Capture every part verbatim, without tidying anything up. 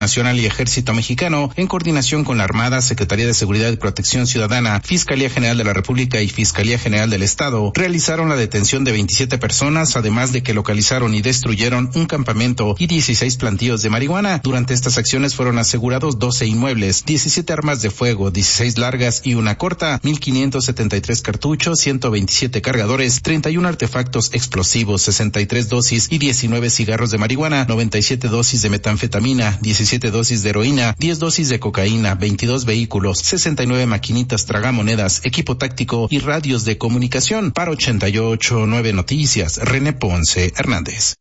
Nacional y Ejército Mexicano, en coordinación con la Armada, Secretaría de Seguridad y Protección Ciudadana, Fiscalía General de la República y Fiscalía General del Estado, realizaron la detención de veintisiete personas, además de que localizaron y destruyeron un campamento y dieciséis plantíos de marihuana. Durante estas acciones fueron asegurados doce inmuebles, diecisiete armas de fuego, dieciséis largas y una corta, mil quinientos setenta y tres cartuchos, ciento veintisiete cargadores, treinta y uno artefactos explosivos, sesenta y tres dosis y diecinueve cigarros de marihuana, noventa y siete dosis de metanfetamina, diecisiete dosis de heroína, diez dosis de cocaína, veintidós vehículos, sesenta y nueve maquinitas tragamonedas, equipo táctico y radios de comunicación. Para ochenta y ocho punto nueve Noticias, René Ponce Hernández.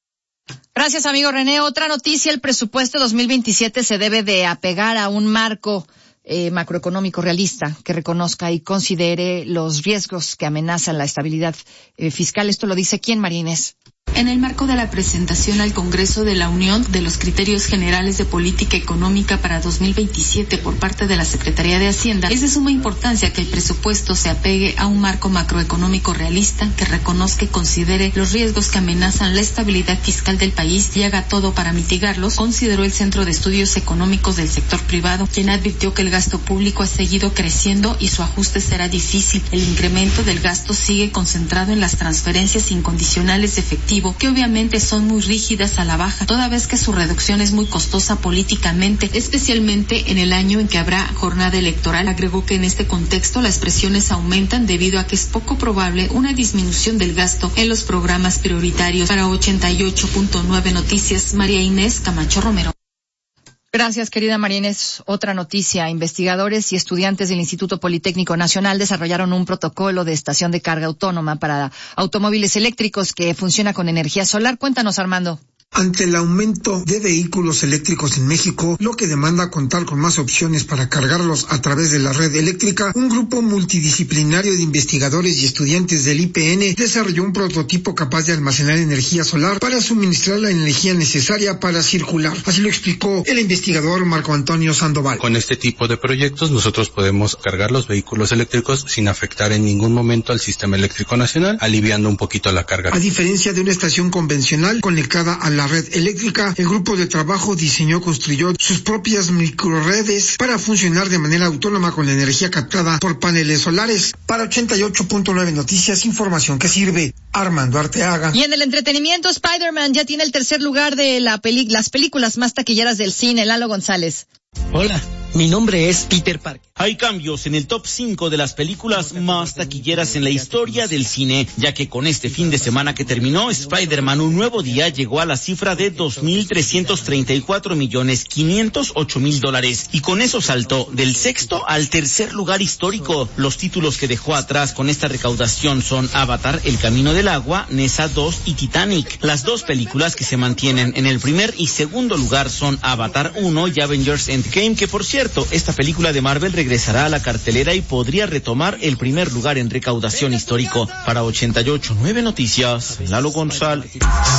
Gracias, amigo René. Otra noticia, el presupuesto dos mil veintisiete se debe de apegar a un marco eh, macroeconómico realista que reconozca y considere los riesgos que amenazan la estabilidad eh, fiscal. Esto lo dice ¿quién, María Inés? En el marco de la presentación al Congreso de la Unión de los Criterios Generales de Política Económica para dos mil veintisiete por parte de la Secretaría de Hacienda, es de suma importancia que el presupuesto se apegue a un marco macroeconómico realista que reconozca y considere los riesgos que amenazan la estabilidad fiscal del país y haga todo para mitigarlos, consideró el Centro de Estudios Económicos del Sector Privado, quien advirtió que el gasto público ha seguido creciendo y su ajuste será difícil. El incremento del gasto sigue concentrado en las transferencias incondicionales de efectivo, que obviamente son muy rígidas a la baja, toda vez que su reducción es muy costosa políticamente, especialmente en el año en que habrá jornada electoral. Agregó que en este contexto las presiones aumentan debido a que es poco probable una disminución del gasto en los programas prioritarios. Para ochenta y ocho punto nueve Noticias, María Inés Camacho Romero. Gracias, querida María Inés. Otra noticia. Investigadores y estudiantes del Instituto Politécnico Nacional desarrollaron un protocolo de estación de carga autónoma para automóviles eléctricos que funciona con energía solar. Cuéntanos, Armando. Ante el aumento de vehículos eléctricos en México, lo que demanda contar con más opciones para cargarlos a través de la red eléctrica, un grupo multidisciplinario de investigadores y estudiantes del I P N desarrolló un prototipo capaz de almacenar energía solar para suministrar la energía necesaria para circular. Así lo explicó el investigador Marco Antonio Sandoval. Con este tipo de proyectos nosotros podemos cargar los vehículos eléctricos sin afectar en ningún momento al sistema eléctrico nacional, aliviando un poquito la carga. A diferencia de una estación convencional conectada a la la red eléctrica, el grupo de trabajo diseñó, construyó sus propias microredes para funcionar de manera autónoma con la energía captada por paneles solares. Para ochenta y ocho punto nueve Noticias, información que sirve. Armando Arteaga. Y en el entretenimiento, Spider-Man ya tiene el tercer lugar de la peli- las películas más taquilleras del cine. Lalo González. Hola, mi nombre es Peter Parker. Hay cambios en el top cinco de las películas más taquilleras en la historia del cine, ya que con este fin de semana que terminó, Spider-Man Un Nuevo Día llegó a la cifra de dos mil trescientos treinta y cuatro millones quinientos ocho mil dólares, y con eso saltó del sexto al tercer lugar histórico. Los títulos que dejó atrás con esta recaudación son Avatar, El Camino del Agua, Nessa dos y Titanic. Las dos películas que se mantienen en el primer y segundo lugar son Avatar uno y Avengers Endgame, que por cierto, esta película de Marvel regresará a la cartelera y podría retomar el primer lugar en recaudación histórico. Para ochenta y ocho punto nueve Noticias, Lalo González.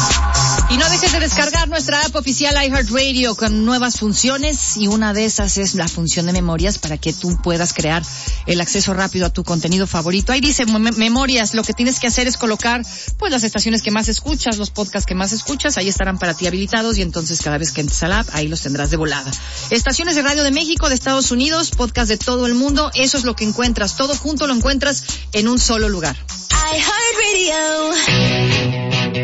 Y no dejes de descargar nuestra app oficial iHeartRadio con nuevas funciones, y una de esas es la función de memorias para que tú puedas crear el acceso rápido a tu contenido favorito. Ahí dice mem- memorias, lo que tienes que hacer es colocar pues las estaciones que más escuchas, los podcasts que más escuchas, ahí estarán para ti habilitados, y entonces cada vez que entres a la app, ahí los tendrás de volada. Estaciones de radio de México, de Estados Unidos, podcast de todo el mundo, eso es lo que encuentras, todo junto lo encuentras en un solo lugar. iHeartRadio.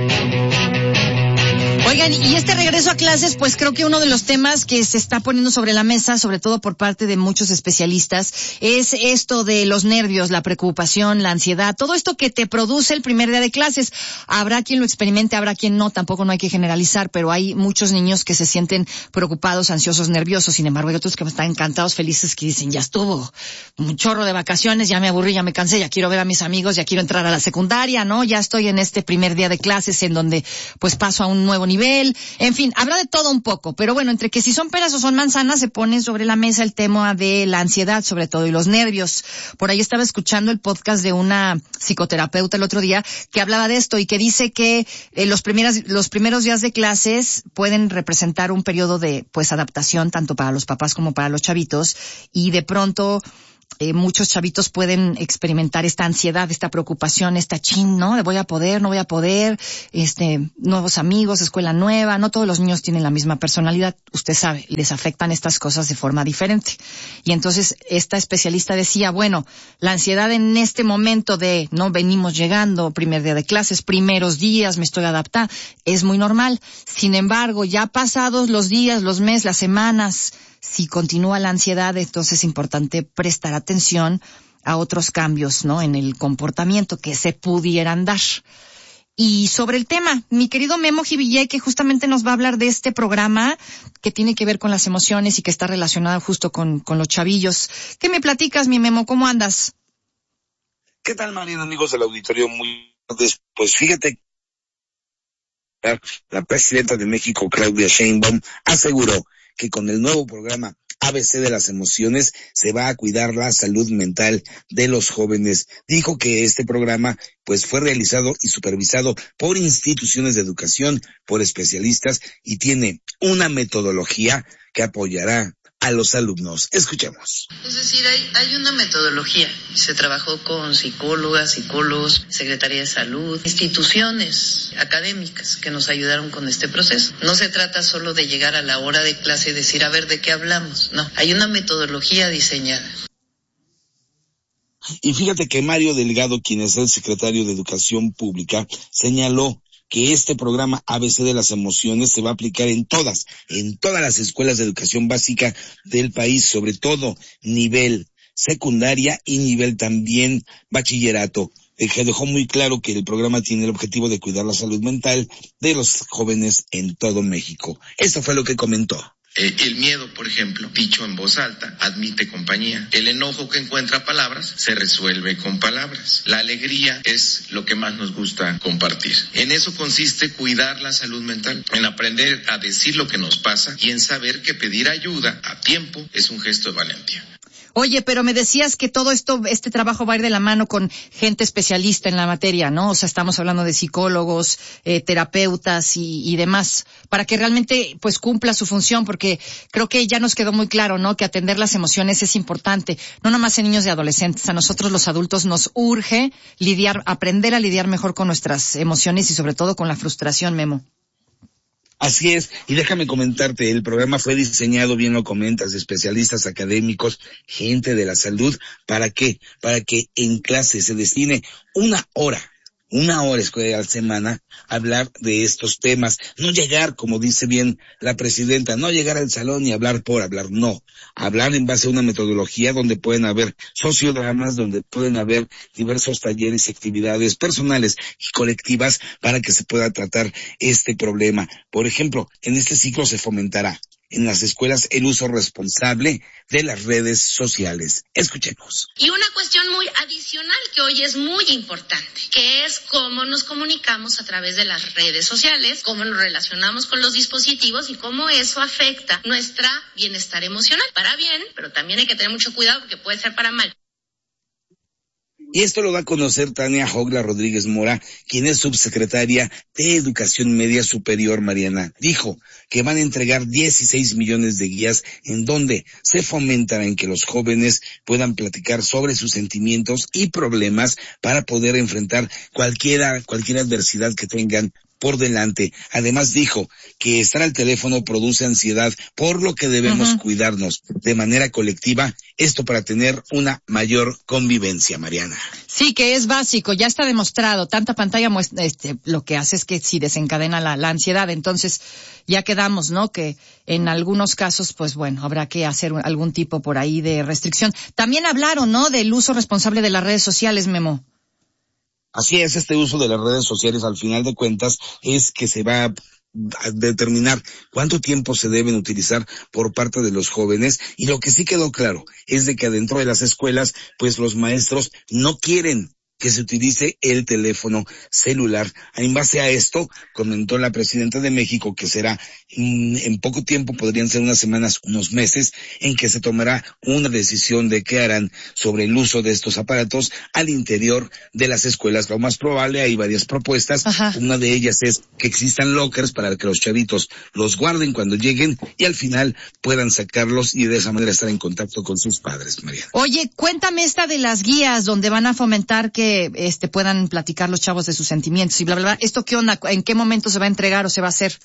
Oigan, y este regreso a clases, pues creo que uno de los temas que se está poniendo sobre la mesa, sobre todo por parte de muchos especialistas, es esto de los nervios, la preocupación, la ansiedad, todo esto que te produce el primer día de clases. Habrá quien lo experimente, habrá quien no, tampoco no hay que generalizar, pero hay muchos niños que se sienten preocupados, ansiosos, nerviosos. Sin embargo, hay otros que están encantados, felices, que dicen, ya estuvo, un chorro de vacaciones, ya me aburrí, ya me cansé, ya quiero ver a mis amigos, ya quiero entrar a la secundaria, ¿no? Ya estoy en este primer día de clases en donde pues paso a un nuevo nivel. En fin, habrá de todo un poco, pero bueno, entre que si son peras o son manzanas, se pone sobre la mesa el tema de la ansiedad, sobre todo, y los nervios. Por ahí estaba escuchando el podcast de una psicoterapeuta el otro día que hablaba de esto y que dice que eh, los primeros, los primeros días de clases pueden representar un periodo de pues adaptación tanto para los papás como para los chavitos, y de pronto Eh, muchos chavitos pueden experimentar esta ansiedad, esta preocupación, esta chin, ¿no? De voy a poder, no voy a poder, este, nuevos amigos, escuela nueva. No todos los niños tienen la misma personalidad. Usted sabe, les afectan estas cosas de forma diferente. Y entonces esta especialista decía, bueno, la ansiedad en este momento de, no, venimos llegando, primer día de clases, primeros días, me estoy adaptando, es muy normal. Sin embargo, ya pasados los días, los meses, las semanas, si continúa la ansiedad, entonces es importante prestar atención a otros cambios, ¿no?, en el comportamiento que se pudieran dar. Y sobre el tema, mi querido Memo Jivillé, que justamente nos va a hablar de este programa que tiene que ver con las emociones y que está relacionado justo con, con los chavillos. ¿Qué me platicas, mi Memo? ¿Cómo andas? ¿Qué tal, Mariana, amigos del auditorio? Muy pues fíjate, la presidenta de México, Claudia Sheinbaum, aseguró que con el nuevo programa A B C de las emociones se va a cuidar la salud mental de los jóvenes. Dijo que este programa pues fue realizado y supervisado por instituciones de educación, por especialistas y tiene una metodología que apoyará a los alumnos. Escuchemos. Es decir, hay, hay una metodología. Se trabajó con psicólogas, psicólogos, Secretaría de Salud, instituciones académicas que nos ayudaron con este proceso. No se trata solo de llegar a la hora de clase y decir, a ver, ¿de qué hablamos? No, hay una metodología diseñada. Y fíjate que Mario Delgado, quien es el secretario de Educación Pública, señaló que este programa A B C de las emociones se va a aplicar en todas, en todas las escuelas de educación básica del país, sobre todo nivel secundaria y nivel también bachillerato. Dejó muy claro que el programa tiene el objetivo de cuidar la salud mental de los jóvenes en todo México. Esto fue lo que comentó. Eh, el miedo, por ejemplo, dicho en voz alta, admite compañía. El enojo que encuentra palabras se resuelve con palabras. La alegría es lo que más nos gusta compartir. En eso consiste cuidar la salud mental, en aprender a decir lo que nos pasa y en saber que pedir ayuda a tiempo es un gesto de valentía. Oye, pero me decías que todo esto, este trabajo va a ir de la mano con gente especialista en la materia, ¿no? O sea, estamos hablando de psicólogos, eh, terapeutas y, y demás, para que realmente, pues, cumpla su función, porque creo que ya nos quedó muy claro, ¿no?, que atender las emociones es importante, no nomás en niños y adolescentes. A nosotros los adultos nos urge lidiar, aprender a lidiar mejor con nuestras emociones y sobre todo con la frustración, Memo. Así es, y déjame comentarte, el programa fue diseñado, bien lo comentas, de especialistas académicos, gente de la salud. ¿Para qué? Para que en clase se destine una hora, una hora escuela a la semana a hablar de estos temas. No llegar, como dice bien la presidenta, no llegar al salón y hablar por hablar, no. Hablar en base a una metodología donde pueden haber sociodramas, donde pueden haber diversos talleres y actividades personales y colectivas para que se pueda tratar este problema. Por ejemplo, en este ciclo se fomentará en las escuelas el uso responsable de las redes sociales. Escuchemos. Y una cuestión muy adicional que hoy es muy importante, que es cómo nos comunicamos a través de las redes sociales, cómo nos relacionamos con los dispositivos y cómo eso afecta nuestra bienestar emocional. Para bien, pero también hay que tener mucho cuidado porque puede ser para mal. Y esto lo va a conocer Tania Jogla Rodríguez Mora, quien es subsecretaria de Educación Media Superior, Mariana. Dijo que van a entregar dieciséis millones de guías en donde se fomentará en que los jóvenes puedan platicar sobre sus sentimientos y problemas para poder enfrentar cualquiera, cualquier adversidad que tengan por delante. Además dijo que estar al teléfono produce ansiedad, por lo que debemos uh-huh. cuidarnos de manera colectiva, esto para tener una mayor convivencia, Mariana. Sí, que es básico, ya está demostrado, tanta pantalla muestra, este, lo que hace es que sí desencadena la, la ansiedad, entonces ya quedamos, ¿no?, que en algunos casos, pues bueno, habrá que hacer algún tipo por ahí de restricción. También hablaron, ¿no?, del uso responsable de las redes sociales, Memo. Así es, este uso de las redes sociales, al final de cuentas, es que se va a determinar cuánto tiempo se deben utilizar por parte de los jóvenes, y lo que sí quedó claro es de que adentro de las escuelas, pues los maestros no quieren que se utilice el teléfono celular. En base a esto, comentó la presidenta de México que será en, en poco tiempo, podrían ser unas semanas, unos meses, en que se tomará una decisión de qué harán sobre el uso de estos aparatos al interior de las escuelas. Lo más probable, hay varias propuestas. Ajá. Una de ellas es que existan lockers para que los chavitos los guarden cuando lleguen y al final puedan sacarlos y de esa manera estar en contacto con sus padres, María. Oye, cuéntame esta de las guías donde van a fomentar que este puedan platicar los chavos de sus sentimientos y bla, bla, bla. ¿Esto qué onda? ¿En qué momento se va a entregar o se va a hacer?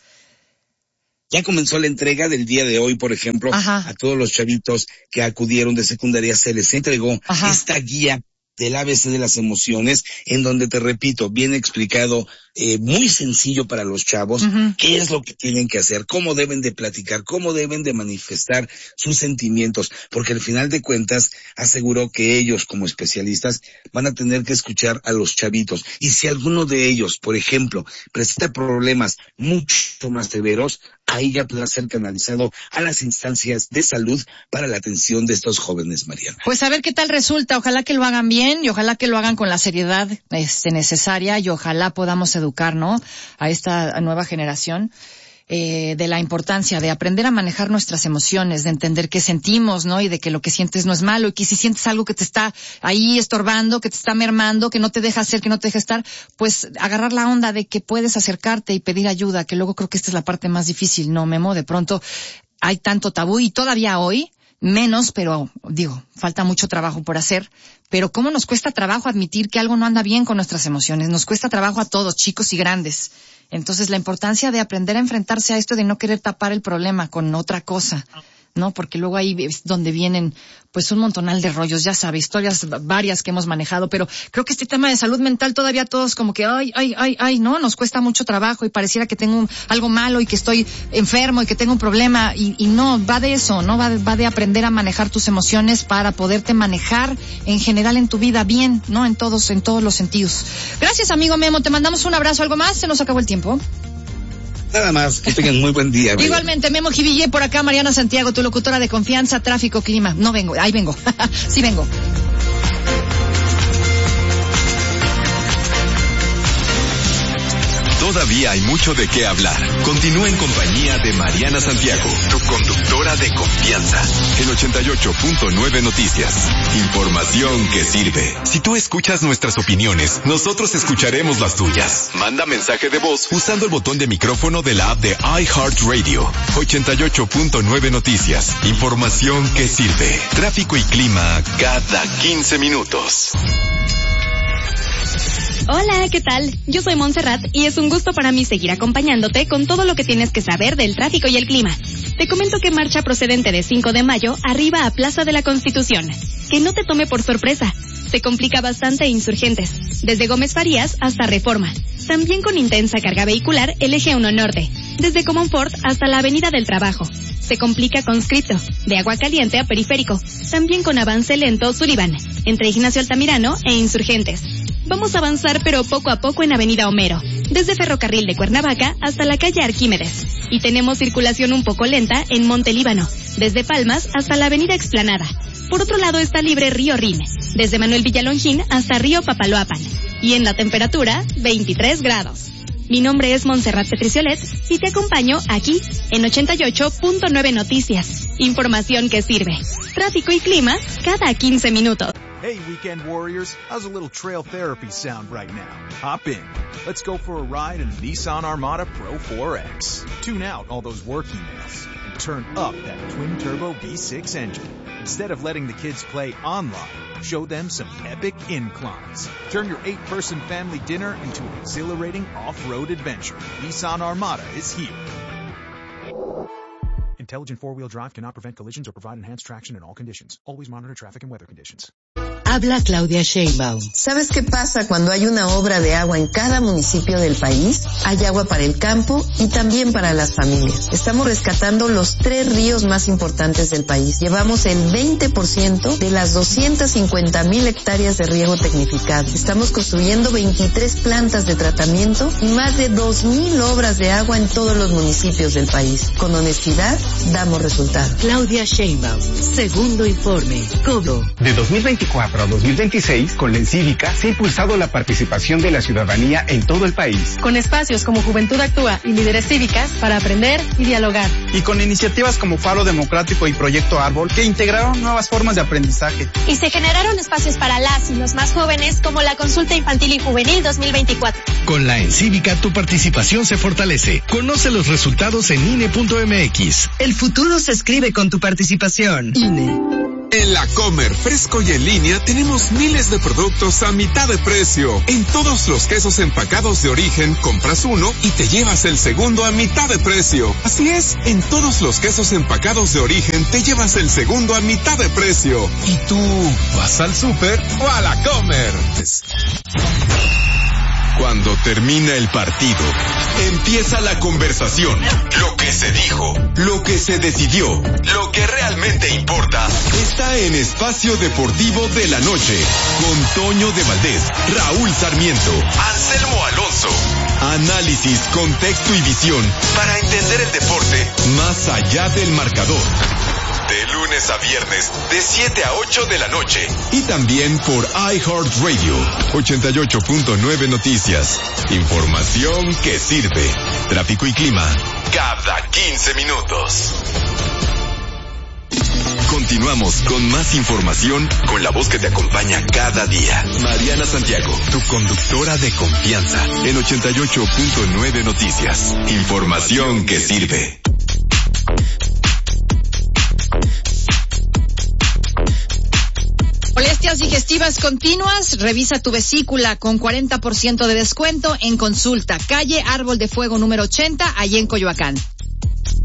Ya comenzó la entrega del día de hoy, por ejemplo. Ajá. A todos los chavitos que acudieron de secundaria se les entregó Ajá. esta guía del A B C de las emociones, en donde, te repito, viene explicado, eh, muy sencillo para los chavos, uh-huh. qué es lo que tienen que hacer, cómo deben de platicar, cómo deben de manifestar sus sentimientos, porque al final de cuentas aseguró que ellos, como especialistas, van a tener que escuchar a los chavitos, y si alguno de ellos, por ejemplo, presenta problemas mucho más severos, ahí ya podrá ser canalizado a las instancias de salud para la atención de estos jóvenes, Mariana. Pues a ver qué tal resulta, ojalá que lo hagan bien y ojalá que lo hagan con la seriedad este, necesaria y ojalá podamos educar, ¿no?, a esta nueva generación eh, de la importancia de aprender a manejar nuestras emociones, de entender qué sentimos, ¿no?, y de que lo que sientes no es malo y que si sientes algo que te está ahí estorbando, que te está mermando, que no te deja hacer, que no te deja estar, pues agarrar la onda de que puedes acercarte y pedir ayuda, que luego creo que esta es la parte más difícil, ¿no, Memo? De pronto hay tanto tabú y todavía hoy menos, pero digo, falta mucho trabajo por hacer, pero cómo nos cuesta trabajo admitir que algo no anda bien con nuestras emociones, nos cuesta trabajo a todos, chicos y grandes. Entonces la importancia de aprender a enfrentarse a esto de no querer tapar el problema con otra cosa, ¿no? Porque luego ahí es donde vienen pues un montonal de rollos, ya sabe, historias varias que hemos manejado, pero creo que este tema de salud mental todavía todos como que ay, ay, ay, ay, no, nos cuesta mucho trabajo y pareciera que tengo un, algo malo y que estoy enfermo y que tengo un problema y, y no, va de eso, ¿no? Va, va de aprender a manejar tus emociones para poderte manejar en general en tu vida bien, ¿no? En todos, en todos los sentidos. Gracias, amigo Memo, te mandamos un abrazo, ¿algo más? Se nos acabó el tiempo. Nada más, que tengan muy buen día. Igualmente, Memo Jiville por acá, Mariana Santiago, tu locutora de confianza, tráfico, clima. No vengo, ahí vengo. Sí vengo. Todavía hay mucho de qué hablar. Continúa en compañía de Mariana Santiago, tu conductora de confianza. En ochenta y ocho punto nueve Noticias. Información que sirve. Si tú escuchas nuestras opiniones, nosotros escucharemos las tuyas. Manda mensaje de voz usando el botón de micrófono de la app de iHeartRadio. ochenta y ocho punto nueve Noticias. Información que sirve. Tráfico y clima cada quince minutos. Hola, ¿qué tal? Yo soy Montserrat y es un gusto para mí seguir acompañándote con todo lo que tienes que saber del tráfico y el clima. Te comento que marcha procedente de cinco de mayo arriba a Plaza de la Constitución. Que no te tome por sorpresa. Se complica bastante Insurgentes, desde Gómez Farías hasta Reforma. También con intensa carga vehicular el eje uno Norte, desde Comonfort hasta la Avenida del Trabajo. Se complica Conscripto, de Agua Caliente a Periférico. También con avance lento Sullivan, entre Ignacio Altamirano e Insurgentes. Vamos a avanzar pero poco a poco en Avenida Homero, desde Ferrocarril de Cuernavaca hasta la calle Arquímedes. Y tenemos circulación un poco lenta en Monte Líbano, desde Palmas hasta la Avenida Explanada. Por otro lado está libre Río Rin, desde Manuel Villalongín hasta Río Papaloapan. Y en la temperatura, veintitrés grados. Mi nombre es Montserrat Petriciolet y te acompaño aquí en ochenta y ocho punto nueve Noticias. Información que sirve. Tráfico y clima cada quince minutos. Hey, weekend warriors, how's a little trail therapy sound right now? Hop in. Let's go for a ride in the Nissan Armada Pro four X. Tune out all those work emails and turn up that twin-turbo V six engine. Instead of letting the kids play online, show them some epic inclines. Turn your eight-person family dinner into an exhilarating off-road adventure. Nissan Armada is here. Intelligent four-wheel drive cannot prevent collisions or provide enhanced traction in all conditions. Always monitor traffic and weather conditions. Habla Claudia Sheinbaum. ¿Sabes qué pasa cuando hay una obra de agua en cada municipio del país? Hay agua para el campo y también para las familias. Estamos rescatando los tres ríos más importantes del país. Llevamos el veinte por ciento de las doscientas cincuenta mil hectáreas de riego tecnificado. Estamos construyendo veintitrés plantas de tratamiento y más de dos mil obras de agua en todos los municipios del país. Con honestidad, damos resultados. Claudia Sheinbaum. Segundo informe. Cobro. De dos mil veinticuatro para dos mil veintiséis, con la Encívica se ha impulsado la participación de la ciudadanía en todo el país. Con espacios como Juventud Actúa y Líderes Cívicas para aprender y dialogar. Y con iniciativas como Faro Democrático y Proyecto Árbol que integraron nuevas formas de aprendizaje. Y se generaron espacios para las y los más jóvenes como la Consulta Infantil y Juvenil dos mil veinticuatro. Con la Encívica tu participación se fortalece. Conoce los resultados en I N E punto M X. El futuro se escribe con tu participación. I N E. En La Comer, fresco y en línea, tenemos miles de productos a mitad de precio. En todos los quesos empacados de origen, compras uno y te llevas el segundo a mitad de precio. Así es, en todos los quesos empacados de origen, te llevas el segundo a mitad de precio. ¿Y tú, vas al súper o a La Comer? Cuando termina el partido, empieza la conversación. Lo que se dijo, lo que se decidió, lo que realmente importa, está en Espacio Deportivo de la Noche, con Toño de Valdés, Raúl Sarmiento, Anselmo Alonso. Análisis, contexto y visión para entender el deporte más allá del marcador. De lunes a viernes, de siete a ocho de la noche. Y también por iHeartRadio, ochenta y ocho punto nueve Noticias. Información que sirve. Tráfico y clima, cada quince minutos. Continuamos con más información con la voz que te acompaña cada día. Mariana Santiago, tu conductora de confianza. En ochenta y ocho punto nueve Noticias. Información que sirve. Molestias digestivas continuas, revisa tu vesícula con cuarenta por ciento de descuento en consulta. Calle Árbol de Fuego número ochenta, allí en Coyoacán.